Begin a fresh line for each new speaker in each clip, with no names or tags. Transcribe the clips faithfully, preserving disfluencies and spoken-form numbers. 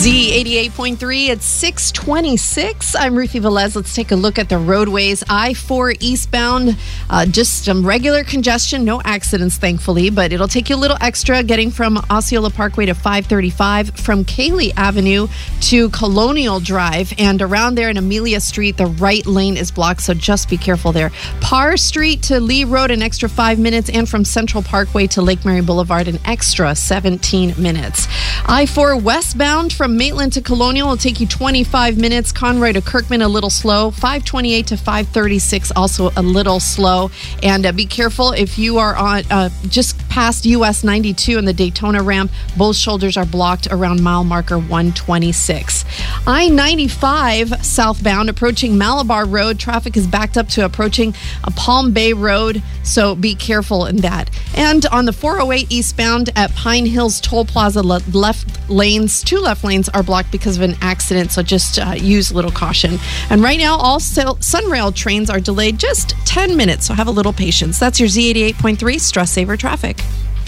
Z eighty-eight point three at six twenty-six. I'm Ruthie Velez. Let's take a look at the roadways. I four eastbound, uh, just some regular congestion, no accidents, thankfully, but it'll take you a little extra getting from Osceola Parkway to five thirty-five, from Cayley Avenue to Colonial Drive, and around there in Amelia Street, the right lane is blocked, so just be careful there. Parr Street to Lee Road, an extra five minutes, and from Central Parkway to Lake Mary Boulevard, an extra seventeen minutes. I four westbound from Maitland to Colonial will take you twenty-five minutes. Conroy to Kirkman, a little slow. five twenty-eight to five thirty-six, also a little slow. And uh, be careful if you are on uh, just past U S ninety-two and the Daytona ramp. Both shoulders are blocked around mile marker one twenty-six. I ninety-five southbound approaching Malabar Road. Traffic is backed up to approaching a Palm Bay Road, so be careful in that. And on the four oh eight eastbound at Pine Hills Toll Plaza, le- left lanes, two left lanes are blocked because of an accident, so just uh, use a little caution. And right now, all Sunrail trains are delayed just ten minutes, so have a little patience. That's your Z eighty-eight point three Stress Saver Traffic.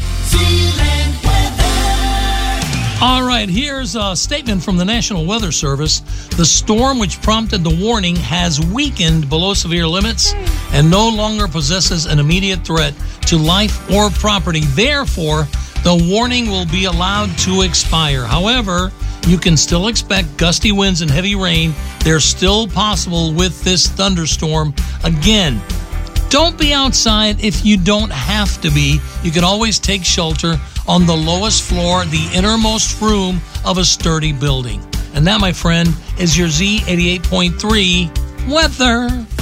All right, here's a statement from the National Weather Service. The storm which prompted the warning has weakened below severe limits and no longer possesses an immediate threat to life or property. Therefore, the warning will be allowed to expire. However, you can still expect gusty winds and heavy rain. They're still possible with this thunderstorm. Again, don't be outside if you don't have to be. You can always take shelter on the lowest floor, the innermost room of a sturdy building. And that, my friend, is your Z eighty-eight point three weather.